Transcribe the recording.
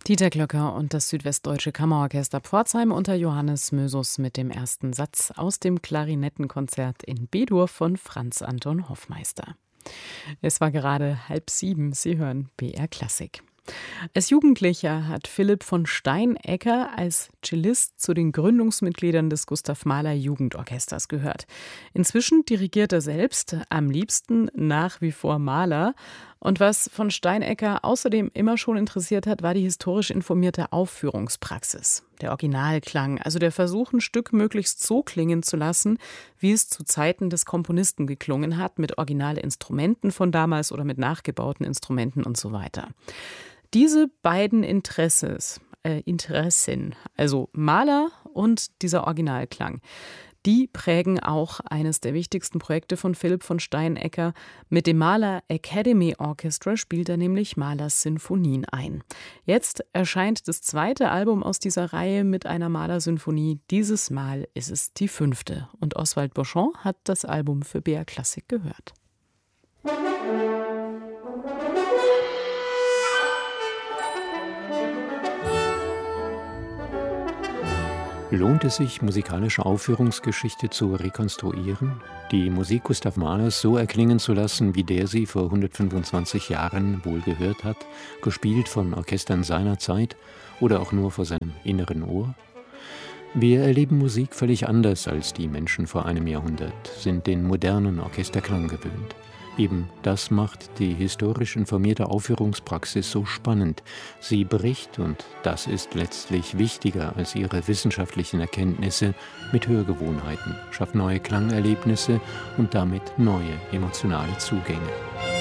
Dieter Glöcker und das Südwestdeutsche Kammerorchester Pforzheim unter Johannes Mösus mit dem ersten Satz aus dem Klarinettenkonzert in B-Dur von Franz Anton Hoffmeister. Es war gerade 6:30. Sie hören BR Klassik. Als Jugendlicher hat Philipp von Steinecker als Cellist zu den Gründungsmitgliedern des Gustav Mahler Jugendorchesters gehört. Inzwischen dirigiert er selbst, am liebsten nach wie vor Mahler. Und was von Steinecker außerdem immer schon interessiert hat, war die historisch informierte Aufführungspraxis. Der Originalklang, also der Versuch, ein Stück möglichst so klingen zu lassen, wie es zu Zeiten des Komponisten geklungen hat, mit Originalinstrumenten von damals oder mit nachgebauten Instrumenten und so weiter. Diese beiden Interessen, also Mahler und dieser Originalklang, die prägen auch eines der wichtigsten Projekte von Philipp von Steinecker. Mit dem Mahler Academy Orchestra spielt er nämlich Mahlers Sinfonien ein. Jetzt erscheint das zweite Album aus dieser Reihe mit einer Mahler-Sinfonie. Dieses Mal ist es die 5. Und Oswald Boschon hat das Album für BR Klassik gehört. Lohnt es sich, musikalische Aufführungsgeschichte zu rekonstruieren, die Musik Gustav Mahlers so erklingen zu lassen, wie der sie vor 125 Jahren wohl gehört hat, gespielt von Orchestern seiner Zeit oder auch nur vor seinem inneren Ohr? Wir erleben Musik völlig anders als die Menschen vor einem Jahrhundert, sind den modernen Orchesterklang gewöhnt. Eben das macht die historisch informierte Aufführungspraxis so spannend. Sie bricht, und das ist letztlich wichtiger als ihre wissenschaftlichen Erkenntnisse, mit Hörgewohnheiten, schafft neue Klangerlebnisse und damit neue emotionale Zugänge.